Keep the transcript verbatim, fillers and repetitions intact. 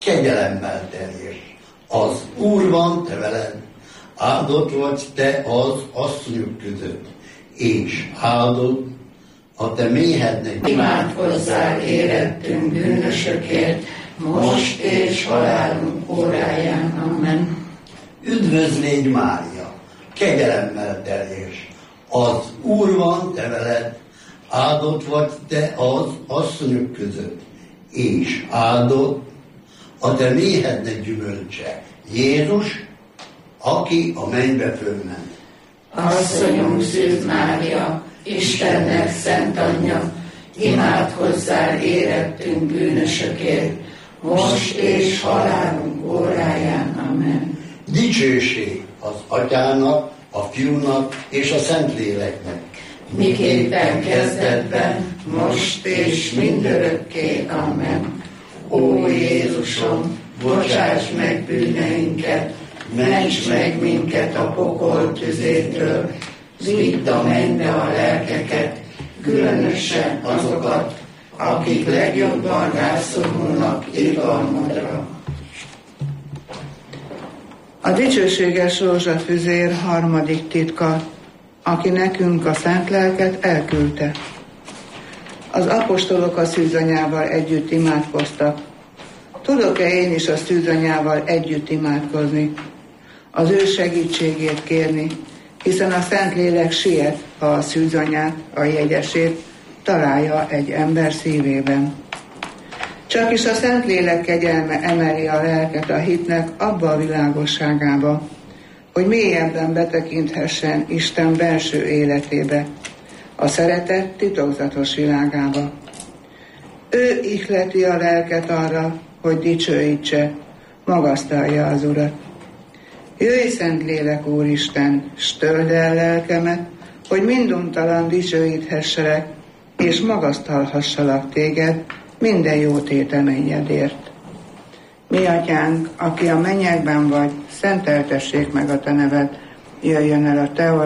kegyelemmel teljes. Az Úr van te veled, áldott vagy te az asszonyok között, és áldott a te méhednek. Imádkozzál érettünk bűnösökért, most és halálunk óráján. Amen. Üdvözlégy Mária, kegyelemmel teljes. Az Úr van te veled, áldott vagy te az asszonyok között, és áldott a te méhednek gyümölcse, Jézus, aki a mennybe fölment. Asszonyunk Szűz Mária, Istennek szent anyja, imádkozzál érettünk bűnösökért, most és halálunk óráján. Amen. Dicsőség az Atyának, a Fiúnak és a Szentléleknek. Miképpen kezdetben, most és mindörökké. Amen. Ó Jézusom, bocsáss meg bűneinket, ments meg minket a pokol tüzétől, vidd a mennybe a lelkeket, különösen azokat, akik legjobban rászorulnak irgalmadra. A dicsőséges rózsafüzér harmadik titka, aki nekünk a szent lelket elküldte. Az apostolok a szűzanyával együtt imádkoztak. Tudok-e én is a szűzanyával együtt imádkozni, az ő segítségét kérni, hiszen a Szentlélek siet, ha a szűzanyát, a jegyesét találja egy ember szívében. Csak is a Szentlélek kegyelme emeli a lelket a hitnek abba a világosságába, hogy mélyebben betekinthessen Isten belső életébe, a szeretet titokzatos világába. Ő ihleti a lelket arra, hogy dicsőítse, magasztalja az Urat. Jöjj, Szentlélek Úristen, s töld el lelkemet, hogy minduntalan dicsőíthesselek, és magasztalhassalak téged minden jó téteményedért. Mi Atyánk, aki a mennyekben vagy, szenteltessék meg a te neved, jöjjön el a te